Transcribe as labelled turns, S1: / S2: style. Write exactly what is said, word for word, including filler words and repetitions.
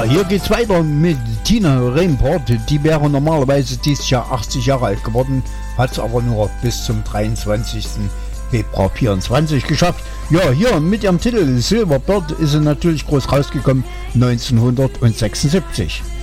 S1: hier geht's weiter mit Tina Reinport. Die wäre normalerweise dieses Jahr achtzig Jahre alt geworden, hat es aber nur bis zum dreiundzwanzigsten Februar vierundzwanzig geschafft. Ja, hier mit ihrem Titel Silver Bird ist sie natürlich groß rausgekommen, neunzehnhundertsechsundsiebzig.